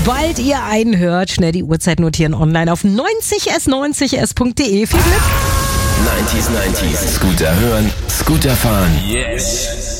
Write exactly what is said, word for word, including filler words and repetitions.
Sobald ihr einen hört, schnell die Uhrzeit notieren online auf neunzig s neunzig s punkt de. Viel Glück! neunzig neunzig Scooter hören, Scooter fahren. Yes!